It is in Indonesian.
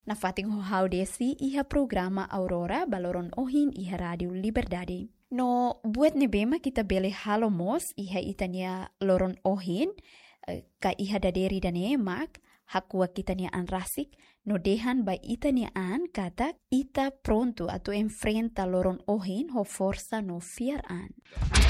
Na fating ho hau desi iha programa Aurora baloron ohin iha Radio Liberdade. No buat nebema kita bele halo mos iha itania loron ohin ka iha daderi dane mak hakua kitania an rasik no dehan by itania an kata ita pronto atau enfrenta loron ohin ho força no fiar an.